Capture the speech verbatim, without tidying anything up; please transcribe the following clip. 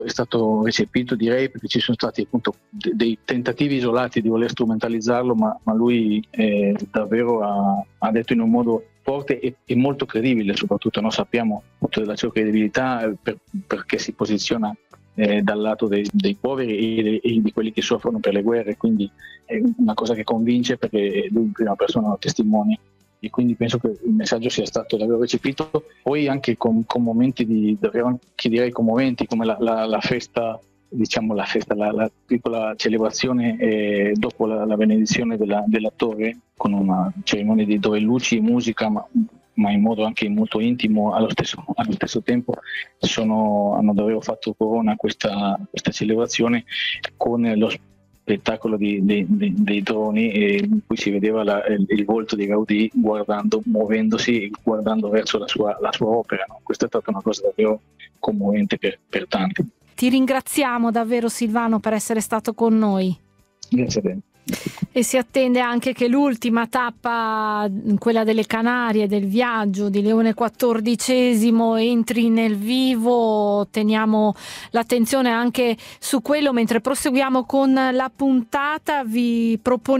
è stato recepito, direi, perché ci sono stati appunto de- dei tentativi isolati di voler strumentalizzarlo, ma, ma lui eh, davvero ha, ha detto in un modo forte e, e molto credibile. Soprattutto noi sappiamo appunto della sua credibilità eh, per, perché si posiziona eh, dal lato dei, dei poveri e, e di quelli che soffrono per le guerre, quindi è una cosa che convince, perché lui in prima persona lo testimonia, e quindi penso che il messaggio sia stato davvero recepito, poi anche con, con momenti di davvero anche direi commoventi, come la, la, la festa, diciamo la festa, la, la piccola celebrazione eh, dopo la, la benedizione della, della torre, con una cerimonia di dove luci e musica, ma, ma in modo anche molto intimo allo stesso, allo stesso tempo. Sono, hanno davvero fatto corona questa, questa celebrazione con lo spettacolo di, di, di, dei droni, e in cui si vedeva la, il, il volto di Gaudì guardando, muovendosi, guardando verso la sua, la sua opera, no? Questa è stata una cosa davvero commovente per, per tanti. Ti ringraziamo davvero, Silvano, per essere stato con noi. Grazie a te. E si attende anche che l'ultima tappa, quella delle Canarie, del viaggio di Leone quattordicesimo, entri nel vivo. Teniamo l'attenzione anche su quello mentre proseguiamo con la puntata. Vi proponiamo